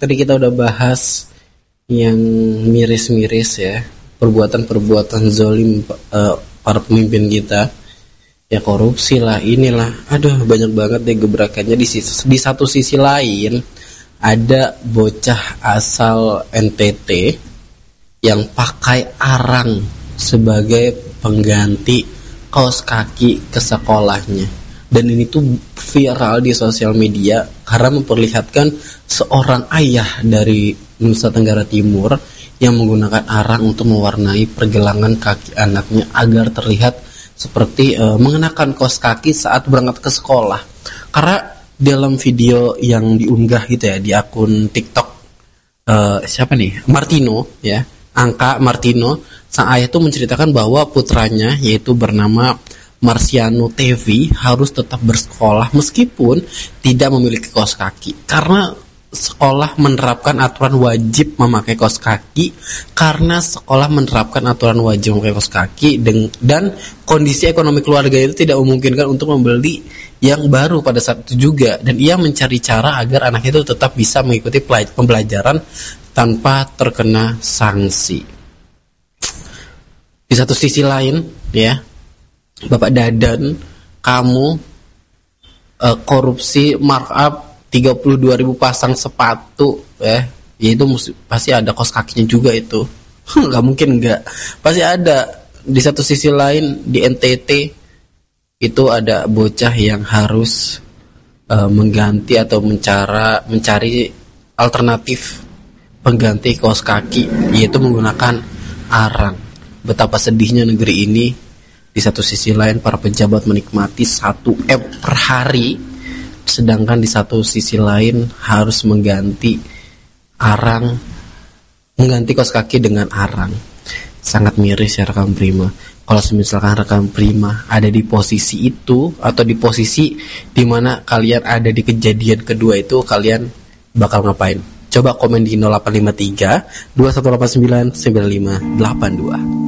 tadi kita udah bahas yang miris-miris ya, perbuatan-perbuatan zolim para pemimpin kita. Ya korupsi lah, inilah. Aduh, banyak banget deh gebrakannya. Di satu sisi lain ada bocah asal NTT yang pakai arang sebagai pengganti kaos kaki ke sekolahnya. Dan ini tuh viral di sosial media karena memperlihatkan seorang ayah dari Nusa Tenggara Timur yang menggunakan arang untuk mewarnai pergelangan kaki anaknya agar terlihat seperti mengenakan kaos kaki saat berangkat ke sekolah. Karena dalam video yang diunggah gitu ya di akun TikTok siapa nih? Martino ya. Angka Martino, sang ayah itu menceritakan bahwa putranya yaitu bernama Marciano Tevi harus tetap bersekolah meskipun tidak memiliki kaos kaki karena sekolah menerapkan aturan wajib memakai kaos kaki dan kondisi ekonomi keluarga itu tidak memungkinkan untuk membeli yang baru pada saat itu juga, dan ia mencari cara agar anak itu tetap bisa mengikuti pembelajaran tanpa terkena sanksi. Di satu sisi lain ya, Bapak Dadan, kamu korupsi markup 32.000 pasang sepatu ya itu pasti ada kaos kakinya juga itu. Nggak mungkin nggak, pasti ada. Di satu sisi lain di NTT itu ada bocah yang harus mengganti atau mencari alternatif pengganti kaos kaki, yaitu menggunakan arang. Betapa sedihnya negeri ini. Di satu sisi lain para pejabat menikmati 1M per hari, sedangkan di satu sisi lain harus mengganti kaos kaki dengan arang. Sangat miris ya rekan Prima. Kalau misalkan rekan Prima ada di posisi itu atau di posisi dimana kalian ada di kejadian kedua itu, kalian bakal ngapain? Coba komen di 0853 2189 9582.